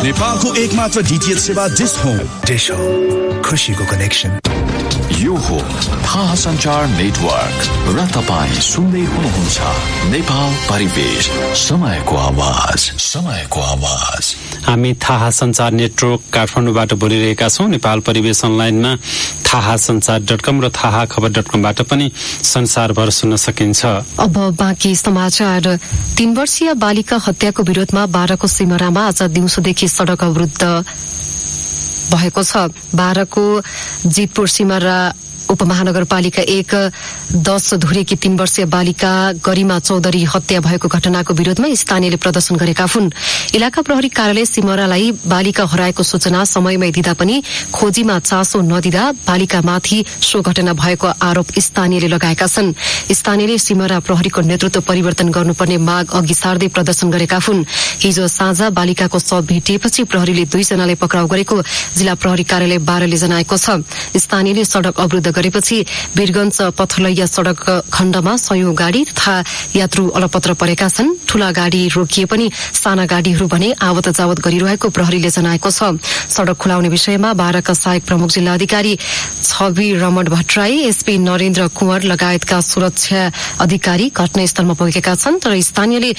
नेपालको एकमात्र डीटीएच सेवा डिश होम। डिश होम, खुशीको कनेक्सन। यो हो थाहा सञ्चार नेटवर्क र तपाईं सुन्दै हुनुहुन्छ नेपाल परिवेश, समयको आवाज, समयको आवाज। हामी थाहा सञ्चार नेटवर्क काठमाडौँबाट बोलिरहेका छौं। नेपाल परिवेश अनलाइनमा थाहासञ्चार.com र थाहाखबर.com-बाट पनि संसारभर सुन्न सकिन्छ। अब बाँकी समाचार। 3 वर्षीय बालिका हत्याको विरोधमा बाराको सिमरामा आज दिउँसोदेखि सड़क अवरुद्ध भएको छ। बाराको जितपुर सिमरा उपमहानगरपालिका 1 10 धुरेकी 3 वर्षीय बालिका गरिमा चौधरी हत्या भएको घटनाको विरोधमा स्थानीयले प्रदर्शन गरेका हुन्। इलाका प्रहरी कार्यालय सिमरालाई बालिका हराएको सूचना समयमै दिँदा पनि खोजीमा चासो नदिँदा बालिकामाथि सो घटना भएको आरोप स्थानीयले लगाएका छन्। स्थानीयले सिमरा प्रहरीको नेतृत्व परिवर्तन गर्नुपर्ने माग अघि सार्दै प्रदर्शन गरेका हुन्। हिजो साँझ बालिकाको शव भेटिएपछि प्रहरीले 2 जनालाई पक्राउ गरेको जिल्ला प्रहरी कार्यालय बाराले जनाएको छ। स्थानीयले सड़क अवरुद्ध गरेपछि वीरगञ्ज पथलैया सड़क खण्डमा सयौं गाड़ी तथा यात्रु अलपत्र परेका छन्। ठूला गाड़ी रोकिए पनि साना गाड़ीहरू भने आवत जावत गरिरहेको प्रहरीले जनाएको छ। सड़क खुलाउने विषयमा बाराका सहायक प्रमुख जिल्ला अधिकारी छवि रमण भट्टराई, एसपी नरेन्द्र कुँवर लगायतका सुरक्षा अधिकारी घटनास्थलमा पुगेका छन्। तर स्थानीयले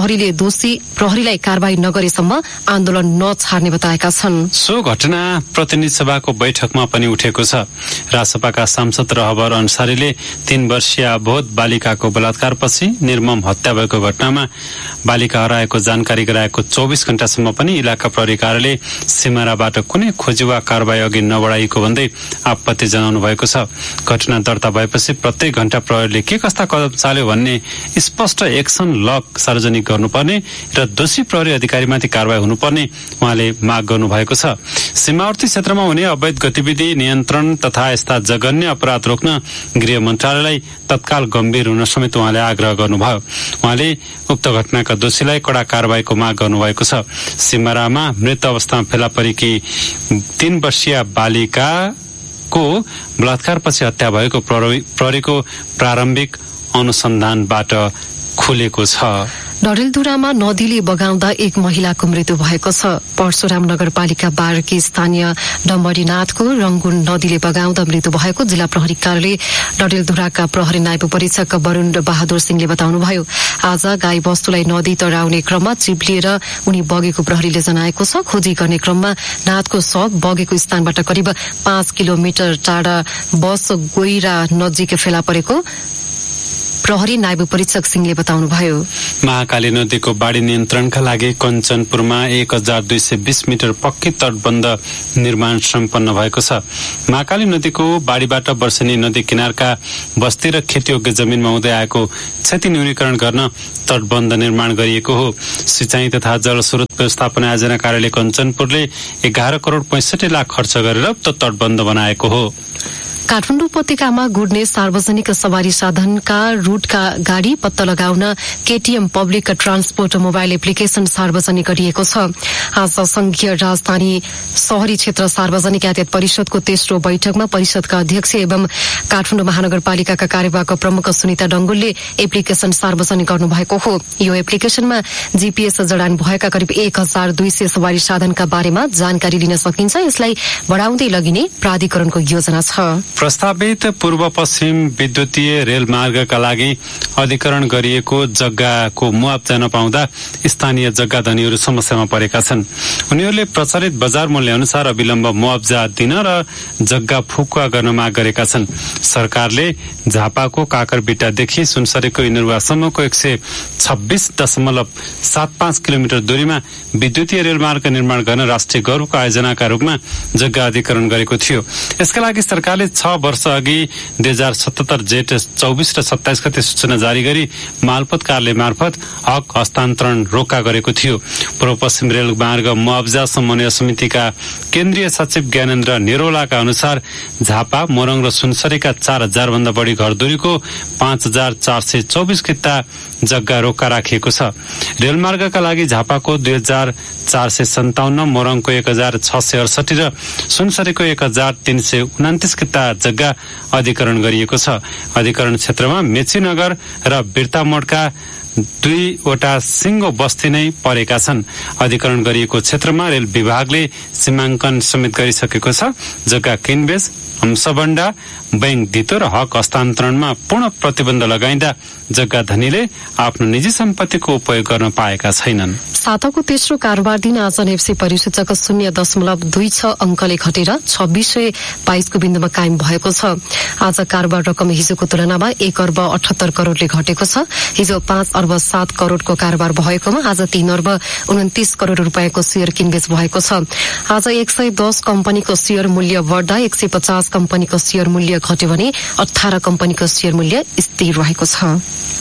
प्रहरीलाई कारवाही नगरेसम्म आन्दोलन नछाड्ने बताएका छन्। सो घटना प्रतिनिधि सभाको बैठकमा पनि उठेको छ। रासपाका सांसद रहबर अन्सारीले 3 वर्षीय अबोध बालिकाको बलात्कारपछि निर्मम हत्या भएको घटनामा बालिका हराएको जानकारी गराएको 24 घण्टासम्म पनि इलाका प्रहरी कार्यालय सिमराबाट कुनै खोजी वा कारवाही अघि नबढाइएको भन्दै आपत्ति जनाउनु भएको छ। घटना दर्ता भएपछि प्रत्येक घण्टा प्रहरीले के कस्ता कदम चाल्यो भन्ने स्पष्ट एक्सन लग सार्वजनिक गर्नुपर्ने र दोषी प्रहरी अधिकारीमाथि कारवाही हुनुपर्ने उहाँले माग गर्नुभएको छ। सीमावर्ती क्षेत्रमा हुने अवैध गतिविधि नियन्त्रण तथा यस्ता जघन्य अपराध रोक्न गृह मन्त्रालयलाई तत्काल गम्भीर हुन समेत उहाँले आग्रह गर्नुभयो। उहाँले उक्त घटनाका दोषीलाई कड़ा कारवाहीको माग गर्नुभएको छ। सिमरामा मृत अवस्थामा फेला परेकी 3 वर्षीय बालिकाको बलात्कारपछि हत्या भएको प्रहरीको प्रारम्भिक अनुसन्धानबाट खुलेको छ। डडेलधुरामा नदीले बगाउँदा 1 महिलाको मृत्यु भएको छ। परशुराम नगरपालिका 12 की स्थानीय डम्बरीनाथको रंगुन नदीले बगाउँदा मृत्यु भएको जिल्ला प्रहरी कार्यालय डडेलधुराका प्रहरी नायब परीक्षक वरुण बहादुर सिंहले बताउनुभयो। आज गाई बस्तुलाई नदी तडाउने क्रममा चिप्लिएर उनी बगेको प्रहरीले जनाएको छ। खोजी गर्ने क्रममा नाथको शव बगेको स्थानबाट करिब 5 किलोमिटर टाढा बस गोइरा नजिक फेला परेको प्रहरी नायब परीक्षक सिंहले बताउनुभयो। महाकाली नदीको बाढ़ी नियन्त्रणका लागि कञ्चनपुरमा 1220 मिटर पक्की तटबन्ध निर्माण सम्पन्न भएको छ। महाकाली नदीको बाढ़ीबाट वर्षेनी नदी किनारका बस्ती र खेतीयोग्य जमिनमा हुँदै आएको क्षति न्यूनीकरण गर्न तटबन्ध निर्माण गरिएको हो। सिंचाई तथा जलस्रोत व्यवस्थापन आयोजना कार्यालय कञ्चनपुरले 11 करोड़ 65 लाख खर्च गरेर तटबन्ध बनाएको हो। काठमाडौँ उपत्यकामा गुड्ने सार्वजनिक सवारी साधनका रूटका गाड़ी पत्ता लगाउन KTM public transport mobile application सार्वजनिक गरिएको छ। आज संघीय राजधानी शहरी क्षेत्र सार्वजनिक यातायात परिषदको तेस्रो बैठकमा परिषदका अध्यक्ष एवं काठमाडौँ महानगरपालिकाका कार्यवाहक प्रमुख सुनिता डंगुलले एप्लिकेशन सार्वजनिक गर्नुभएको हो। यो एप्लिकेशनमा जीपीएस जडान भएका करिब 1200 सवारी साधनका बारेमा जानकारी लिन सकिन्छ। यसलाई बढ़ाउँदै लगिने प्राधिकरणको योजना छ। प्रस्तावित पूर्व पश्चिम विद्युतीय रेल मार्गका लागि अधिकरण गरिएको जग्गाको मुआवजा नपाउँदा स्थानीय जग्गा धनीहरू समस्यामा परेका छन्। उनीहरूले प्रचलित बजार मूल्य अनुसार अविलम्ब मुआवजा दिन र जग्गा फुकुवा गर्न माग गरेका छन्। सरकारले झापाको काकरबिटादेखि सुनसरीको इनरुवासम्मको 126.75 किलोमिटर दूरीमा विद्युतीय रेलमार्ग निर्माण गर्न राष्ट्रिय गौरवको आयोजनाका रूपमा जग्गा अधिकरण गरेको थियो। यसका लागि सरकारले 6 वर्ष अघि 2077 जेठ 24 र 27 गते सूचना जारी गरी मालपोत कार्यालय मार्फत हक हस्तान्तरण रोका गरेको थियो। पूर्व पश्चिम रेल मार्ग मुआवजा समन्वय समितिका केन्द्रीय सचिव ज्ञानेन्द्र निरोलाका अनुसार झापा मोरङ र सुनसरीका 4000 भन्दा बढी घरधुरीको 5424 किता जग्गा रोका राखिएको छ। रेलमार्गका लागि झापाको 2457, मोरङको 1668 र सुनसरीको 1329 किता जग्गा अधिकरण गरिएको छ। अधिकरण क्षेत्रमा मेचीनगर र बिर्तामोडका 2वटा सिङ्गो बस्ती नै परेका छन्। अधिग्रहण गरिएको क्षेत्रमा रेल विभागले सीमाङ्कन समेत गरिसकेको छ। जग्गा किनबेच, अंशबण्डा, बैंक धितो र हक हस्तान्तरणमा पूर्ण प्रतिबन्ध लगाइँदा जग्गा धनीले आफ्नो निजी सम्पत्तिको उपयोग गर्न पाएका छैनन्। साताको तेस्रो कारोबार दिन आज एफसी परिसूचक 0.26 अङ्कले घटेर 2622 को बिन्दुमा कायम भएको छ। आज कारोबार रकम हिजोको तुलनामा 1 अर्ब 78 करोडले घटेको छ। हिजो 5 अर्ब 7 करोडको कारोबार भएकोमा आज 3 अर्ब 29 करोड रुपियाँको शेयर किनबेच भएको छ। आज 110 कम्पनीको शेयर मूल्य बढ्दा 150 कम्पनीको शेयर मूल्य घट्यो भने 18 कम्पनीको शेयर मूल्य स्थिर रहेको छ।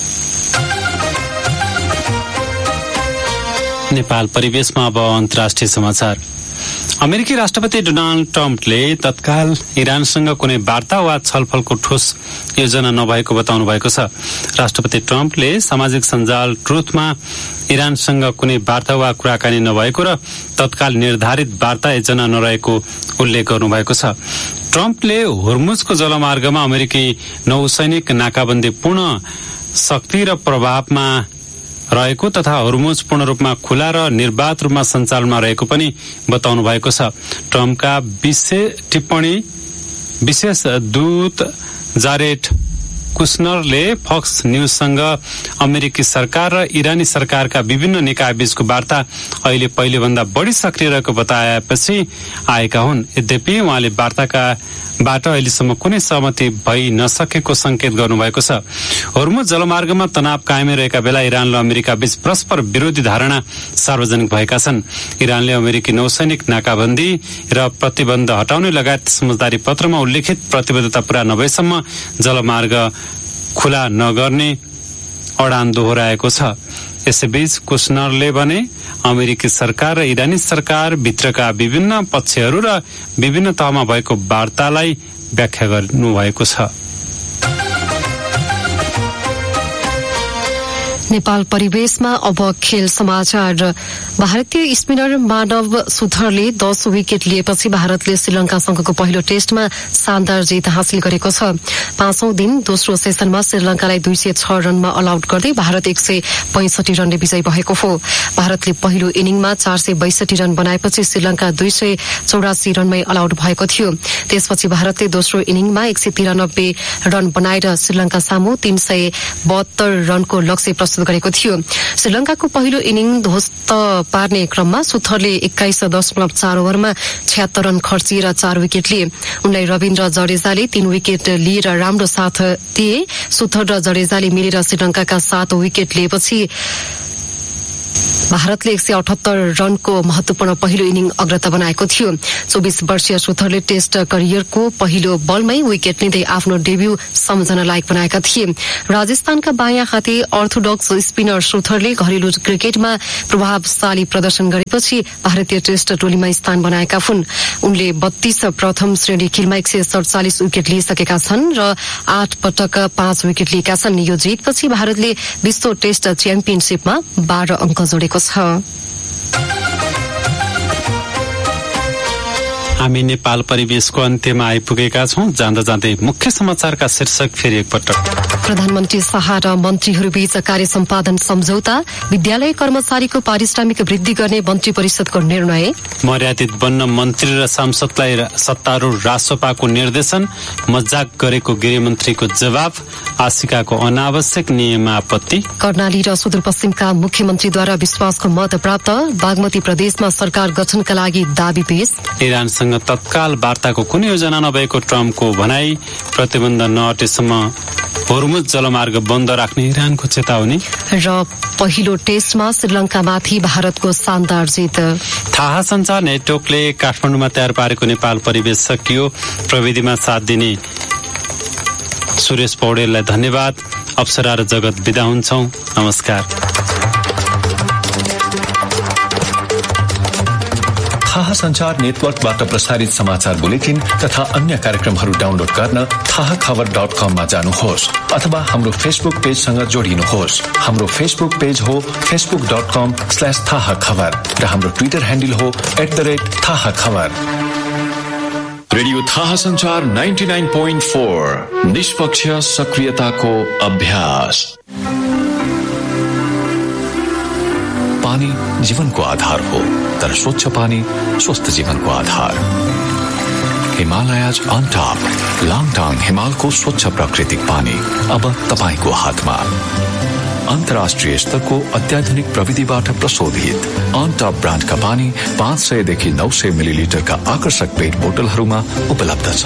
नेपाल परिवेशमा अब अन्तर्राष्ट्रिय समाचार। अमेरिकी राष्ट्रपति डोनाल्ड ट्रम्पले तत्काल इरानसँग कुनै वार्ता वा छलफलको ठोस योजना नभएको बताउनु भएको छ। राष्ट्रपति ट्रम्पले सामाजिक सञ्जाल ट्रुथमा इरानसँग कुनै वार्ता वा कुराकानी नभएको र तत्काल निर्धारित वार्ता योजना नरहेको उल्लेख गर्नुभएको छ। ट्रम्पले होर्मुजको जलमार्गमा अमेरिकी नौसैनिक नाकाबन्दी पूर्ण शक्ति र प्रभावमा रहेको तथा होर्मुज पूर्ण रूपमा खुला र निर्वाध रूपमा सञ्चालनमा रहेको पनि बताउनु भएको छ। ट्रम्पका विशेष दूत जारेड कुशनरले फक्स न्यूजसँग अमेरिकी सरकार र इरानी सरकारका विभिन्न निकाय बीचको वार्ता अहिले पहिलेभन्दा बढी सक्रिय रहेको बताएपछि आएका हुन्। यद्यपि उहाँले वार्ताबाट अहिलेसम्म कुनै सहमति भइ नसकेको संकेत गर्नुभएको छ। होर्मुज जलमार्गमा तनाव कायमै रहेका बेला इरान र अमेरिका बीच परस्पर विरोधी धारणा सार्वजनिक भएका छन्। इरानले अमेरिकी नौसैनिक नाकाबन्दी र प्रतिबन्ध हटाउने लगायत समझदारी पत्रमा उल्लेखित प्रतिबद्धता पूरा नभएसम्म जलमार्ग खुला नगर्ने अडान दोहोऱ्याएको छ। यसैबीच कुशनरले भने अमेरिकी सरकार र इरानी सरकार भित्रका विभिन्न पक्षहरू र विभिन्न तहमा भएको वार्तालाई व्याख्या गर्नुभएको छ। नेपाल परिवेशमा अब खेल समाचार। भारतीय स्पिनर मानव सुथरले 10 विकेट लिएपछि भारतले श्रीलंकासँगको पहिलो टेस्टमा शानदार जित हासिल गरेको छ। 5औं दिन दोस्रो सेसनमा श्रीलंकालाई 206 रनमा अल आउट गर्दै भारत 165 रनले विजयी भएको हो। भारतले पहिलो इनिङमा 462 रन बनाएपछि श्रीलंका 284 रनमै अल आउट भएको थियो। त्यसपछि भारतले दोस्रो इनिङमा 193 रन बनाएर श्रीलंका सामु 372 रनको लक्ष्य प्रस्तुत गरेको थियो। श्रीलंकाको पहिलो इनिङ ध्वस्त पार्ने क्रममा सुथरले 21.4 ओभरमा 76 रन खर्चिएर 4 विकेट लिए। उनलाई रविन्द्र जडेजाले 3 विकेट लिएर राम्रो साथ दिए। सुथर र जडेजाले मिलेर श्रीलंकाका 7 विकेट लिएपछि भारतले 178 रनको महत्वपूर्ण पहिलो इनिङ अग्रता बनाएको थियो। 24 वर्षीय सुथरले टेस्ट करियरको पहिलो बलमै विकेट लिँदै आफ्नो डेब्यू सम्झन लायक बनाएका थिए। राजस्थानका बायाँ हाते अर्थोडक्स स्पिनर सुथरले घरेलु क्रिकेटमा प्रभावशाली प्रदर्शन गरेपछि भारतीय टेस्ट टोलीमा स्थान बनाएका हुन्। उनले 32 प्रथम श्रेणी खेलमा 147 विकेट लिइसकेका छन् र 8 पटक 5 विकेट लिएका छन्। यो जितपछि भारतले विश्व टेस्ट च्याम्पियनशिपमा 12 अङ्क जोडेको छ। हामी नेपाल परिवेशको अन्त्यमा आइपुगेका छौं। जाँदा जाँदै मुख्य समाचारका शीर्षक फेरि एकपटक। प्रधानमन्त्री शाह र मन्त्रीहरूबीच कार्य सम्पादन सम्झौता। विद्यालय कर्मचारीको पारिश्रमिक वृद्धि गर्ने मन्त्री परिषदको निर्णय। मर्यादित बन्न मन्त्री र सांसदलाई सत्तारूढ रासोपाको निर्देशन। मजाक गरेको गृहमन्त्रीको जवाब। आशिकाको अनावश्यक नियममा आपत्ति। कर्णाली र सुदूरपश्चिमका मुख्यमन्त्रीद्वारा विश्वासको मत प्राप्त। बागमती प्रदेशमा सरकार गठनका लागि दाबी पेश। इरानसँग तत्काल वार्ताको कुनै योजना नभएको ट्रम्पको भनाई। प्रतिबन्ध नहटेसम्म होर्मुज जलमार्ग बन्द राख्ने इरानको चेतावनी। र पहिलो टेस्टमा श्रीलंकामाथि भारतको शानदार जित। थाहा सञ्चार नेटवर्कले काठमाडौँमा तयार पारेको नेपाल परिवेश सकियो। प्रविधिमा साथ दिने सुरेश पौडेललाई धन्यवाद। अप्सरा र जगत बिदा हुन्छौं। नमस्कार। थाहा सञ्चार नेटवर्कबाट प्रसारित समाचार बुलेटिन तथा अन्य कार्यक्रमहरू डाउनलोड गर्न थाहाखबर.com मा जानुहोस् अथवा हाम्रो फेसबुक पेजसँग जोडिनुहोस्। हाम्रो फेसबुक पेज हो facebook.com/थाहाखबर र हाम्रो ट्विटर ह्यान्डल हो @थाहाखबर। रेडियो थाहा सञ्चार 99.4 निष्पक्ष सक्रियताको अभ्यास। जीवनको आधार हो, तर स्वच्छ पानी स्वस्थ जीवनको आधार। हिमालयज अन टप, लाङटाङ हिमालको स्वच्छ प्राकृतिक पानी अब तपाईको हातमा। अन्तर्राष्ट्रिय स्तरको अत्याधुनिक प्रविधिबाट प्रशोधित अन टप ब्रान्डका पानी 500 देखि 900 मिलिलिटरका आकर्षक पेट बोतलहरूमा उपलब्ध छ।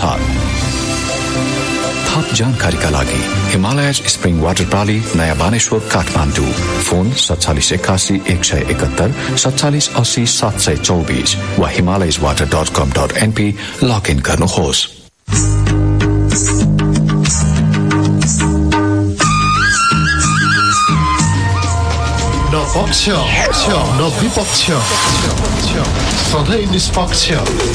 थप जानकारीका लागि हिमालयज स्प्रिङ वाटर प्रणाली, नयाँ बानेश्वर, काठमाडौँ। फोन 4781 171 47 80 724 वा himalayaswater.com.np लगइन गर्नुहोस्। न पक्ष न विपक्ष, सधैँ निष्पक्ष।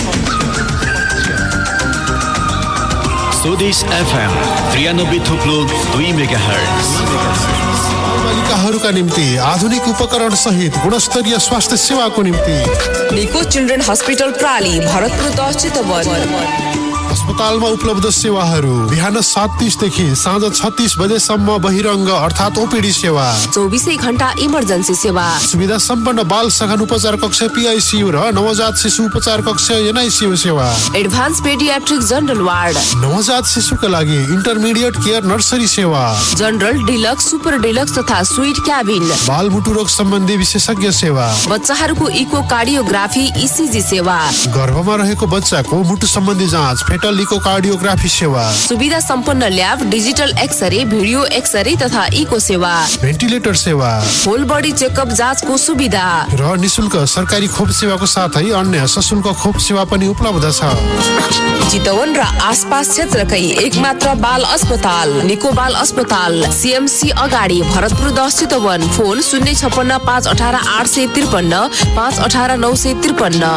स्वदेश FM 93.2 मेगाहर्ट्ज। बालिकाहरूका निम्ति आधुनिक उपकरण सहित गुणस्तरीय स्वास्थ्य सेवाको निम्ति निको चिल्ड्रेन हस्पिटल प्राली, भरतपुर 10 चितवन। अस्पतालमा उपलब्ध सेवाहरू बिहान 7:30 देखि साँझ 36 बजेसम्म बहिरङ्ग अर्थात् ओपीडी सेवा, 24 घण्टा इमर्जेन्सी सेवा, सुविधा सम्पन्न बाल सघन उपचार कक्ष PICU र नवजात शिशु उपचार कक्ष NICU सेवा, एडभान्स पेडियाट्रिक जनरल वार्ड, नवजात शिशुका लागि इन्टरमिडिएट केयर नर्सरी सेवा, जनरल, डिलक्स, सुपर डिलक्स तथा स्वीट क्याबिन, बाल मुटु रोग सम्बन्धी विशेषज्ञ सेवा, बच्चाहरूको इको कार्डियोग्राफी ECG सेवा, गर्भमा रहेको बच्चाको मुटु सम्बन्धी जाँच फेटल इकोकार्डियोग्राफी सेवा, सुविधा सम्पन्न lab, digital x-ray, video x-ray तथा इको सेवा, भेन्टिलेटर सेवा, होल बडी चेकअप जाँचको सुविधा र निशुल्क सरकारी खोप सेवाको साथै अन्य सशुल्क खोप सेवा पनि उपलब्ध छ। चितवन र आसपास क्षेत्रकै एकमात्र बाल अस्पताल निको बाल अस्पताल, CMC अगाडि, भरतपुर 10 चितवन। फोन 056 518 853 518 953।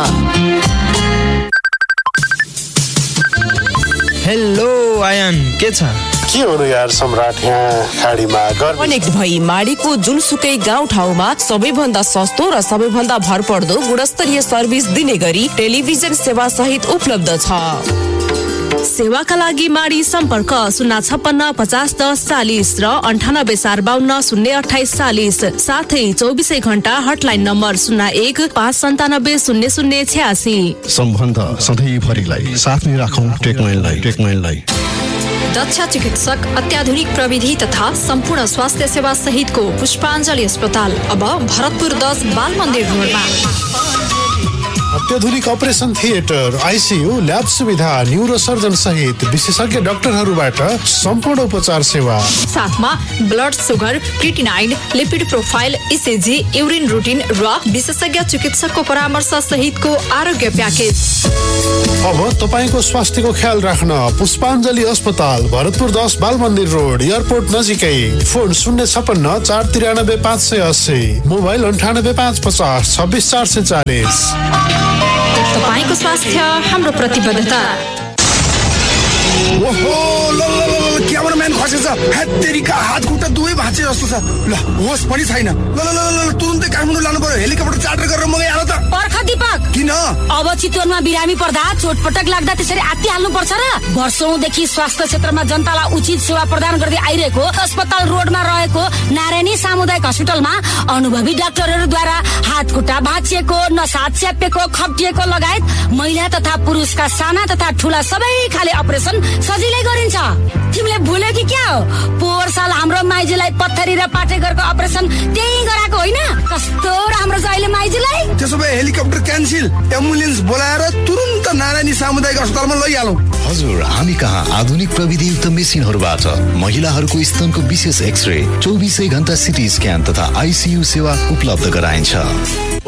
हेलो आयान, के छ? के हुनु यार सम्राट, यहाँ खाडीमा कनेक्ट भई माडीको जुनसुकै गाउँ ठाउँमा सबैभन्दा सस्तो र सबैभन्दा भरपर्दो गुणस्तरीय सर्भिस दिने गरी टेलिभिजन सेवा सहित उपलब्ध छ। सेवाका लागि माडी सम्पर्क 056 50 10 40 र 98 452 028 40, साथै 24 घण्टा हटलाइन नम्बर 01 597 0086। सम्बन्ध सधैँभरिलाई साथमै राखौं टेकमाइललाई। दक्ष चिकित्सक, अत्याधुनिक प्रविधि तथा सम्पूर्ण स्वास्थ्य सेवा सहितको पुष्पाञ्जली अस्पताल अब भरतपुर 10 बाल मन्दिर रोडमा। अत्याधुनिक अपरेसन थिएटर, ICU, ल्याब सुविधा, न्युरोसर्जन सहित विशेषज्ञ डाक्टरहरूबाट सम्पूर्ण उपचार सेवा, साथमा blood sugar, creatinine, lipid profile, ECG, urine routine र विशेषज्ञ चिकित्सकको परामर्श सहितको आरोग्य प्याकेज। अब तपाईको स्वास्थ्यको ख्याल राख्न पुष्पाञ्जली अस्पताल, भरतपुर 10 बाल मन्दिर रोड, एयरपोर्ट नजिकै। Phone 056 493 580, mobile 98 550 26 440। तपाईको स्वास्थ्य हाम्रो प्रतिबद्धता। ओहो क्यामेराम्यान खसेछ, हेत्तेरीका हात खुट्टा दुवै भाँचे जस्तो छ। ल होस पनि छैन। ल तुरुन्तै काठमाडौँ लानु पर्यो, हेलिकप्टर चार्टर गरेर मगाइ हाल त। पर्ख दीपक, किन अब चितवनमा बिरामी पर्दा चोटपटक लाग्दा त्यसरी आत्ति हाल्नु पर्छ र? वर्षौंदेखि स्वास्थ्य क्षेत्रमा जनतालाई उचित सेवा प्रदान गर्दै आइरहेको अस्पताल रोडमा रहेको नारायणी सामुदायिक हस्पिटलमा अनुभवी डाक्टरहरूद्वारा हात खुट्टा भाँचिएको, नसाद च्यापेको, खप्टिएको लगायत महिला तथा पुरुषका साना तथा ठूला सबै खाले अपरेसन सजिलै गरिन्छ। तिमीले भुल्यो कि क्या हो? पोहोर साल हाम्रो माइजूलाई पत्थरी र पाटेघरको अपरेसन त्यही गराएको होइन? कस्तो राम्रो छ अहिले माइजूलाई। त्यसो भए हेलिकप्टर क्यान्सिल, एम्बुलेन्स बोलाएर तुरुन्त नारायणी सामुदायिक अस्पतालमा लैहालौँ। हजुर, हामी कहाँ आधुनिक प्रविधियुक्त मेसिनहरूबाट महिलाहरूको स्तनको विशेष एक्सरे, 24 घण्टा सिटी स्क्यान तथा ICU सेवा उपलब्ध गराइन्छ।